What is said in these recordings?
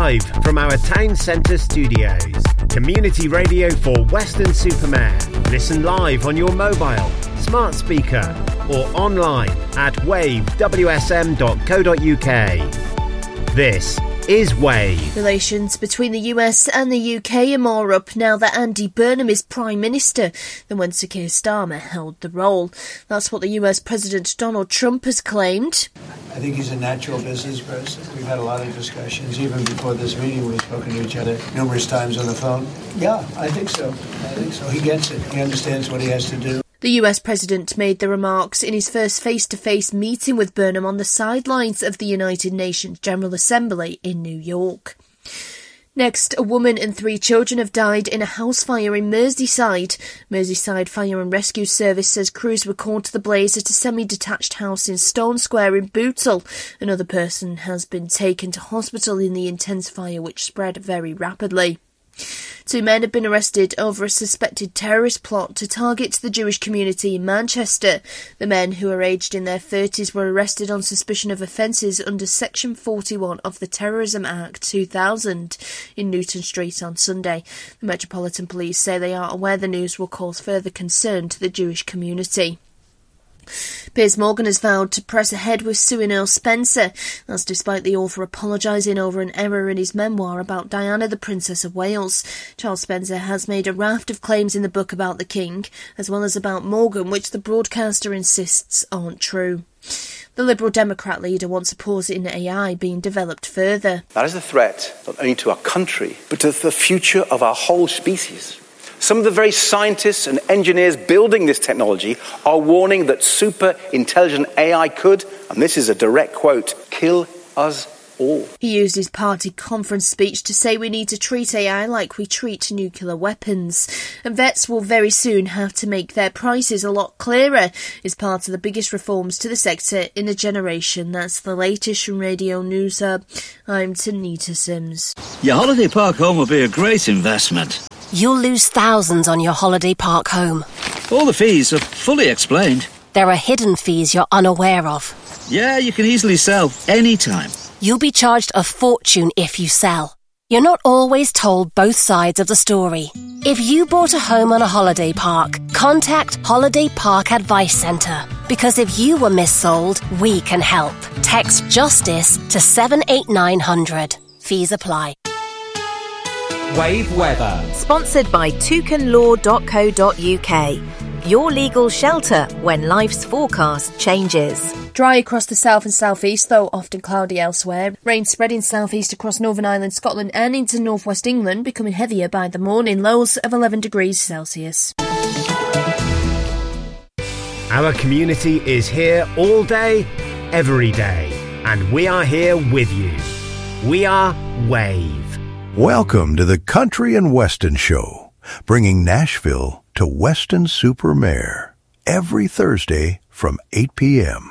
live from our town centre studios. Community radio for Weston-super-Mare. Listen live on your mobile, smart speaker or online at wavewsm.co.uk. This is Wave. Relations between the US and the UK are more up now that Andy Burnham is Prime Minister than when Sir Keir Starmer held the role. That's what the US President Donald Trump has claimed. I think he's a natural business person. We've had a lot of discussions, even before this meeting. We've spoken to each other numerous times on the phone. Yeah, I think so. He gets it. He understands what he has to do. The US President made the remarks in his first face-to-face meeting with Burnham on the sidelines of the United Nations General Assembly in New York. Next, a woman and 3 children have died in a house fire in Merseyside. Merseyside Fire and Rescue Service says crews were called to the blaze at a semi-detached house in Stone Square in Bootle. Another person has been taken to hospital in the intense fire which spread very rapidly. 2 men have been arrested over a suspected terrorist plot to target the Jewish community in Manchester. The men, who are aged in their 30s, were arrested on suspicion of offences under Section 41 of the Terrorism Act 2000 in Newton Street on Sunday. The Metropolitan Police say they are aware the news will cause further concern to the Jewish community. Piers Morgan has vowed to press ahead with suing Earl Spencer. That's despite the author apologising over an error in his memoir about Diana, the Princess of Wales. Charles Spencer has made a raft of claims in the book about the King, as well as about Morgan, which the broadcaster insists aren't true. The Liberal Democrat leader wants a pause in AI being developed further. That is a threat not only to our country, but to the future of our whole species. Some of the very scientists and engineers building this technology are warning that super intelligent AI could, and this is a direct quote, kill us all. He used his party conference speech to say we need to treat AI like we treat nuclear weapons. And vets will very soon have to make their prices a lot clearer. It's part of the biggest reforms to the sector in a generation. That's the latest from Radio News Hub. I'm Tanita Sims. Your holiday park home will be a great investment. You'll lose thousands on your holiday park home. All the fees are fully explained. There are hidden fees you're unaware of. Yeah, you can easily sell anytime. You'll be charged a fortune if you sell. You're not always told both sides of the story. If you bought a home on a holiday park, contact Holiday Park Advice Centre. Because if you were missold, we can help. Text JUSTICE to 78900. Fees apply. Wave Weather. Sponsored by toucanlaw.co.uk. Your legal shelter when life's forecast changes. Dry across the south and southeast, though often cloudy elsewhere. Rain spreading southeast across Northern Ireland, Scotland and into northwest England, becoming heavier by the morning. Lows of 11 degrees Celsius. Our community is here all day, every day, and we are here with you. We are Wave. Welcome to the Country and Weston Show, bringing Nashville to Weston-super-Mare every Thursday from 8 p.m.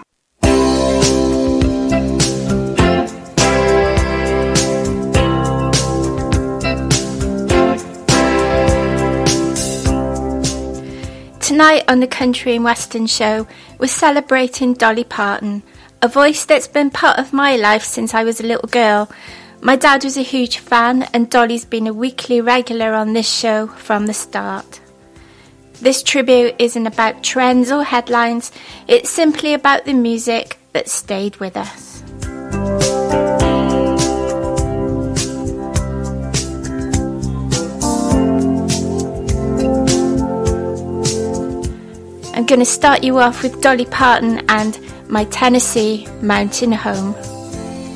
Tonight on the Country and Western Show, we're celebrating Dolly Parton, a voice that's been part of my life since I was a little girl. My dad was a huge fan, and Dolly's been a weekly regular on this show from the start. This tribute isn't about trends or headlines, it's simply about the music that stayed with us. I'm going to start you off with Dolly Parton and My Tennessee Mountain Home.